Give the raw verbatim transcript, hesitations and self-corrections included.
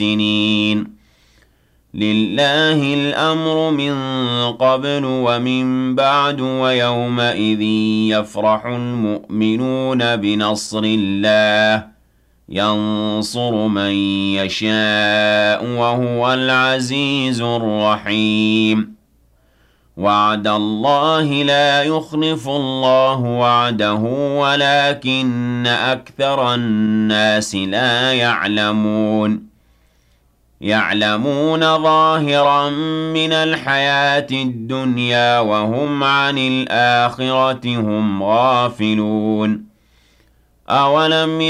المحسنين لله الأمر من قبل ومن بعد ويومئذ يفرح المؤمنون بنصر الله ينصر من يشاء وهو العزيز الرحيم وعد الله لا يخلف الله وعده ولكن أكثر الناس لا يعلمون يعلمون ظاهرا من الحياة الدنيا وهم عن الآخرة هم غافلون أولم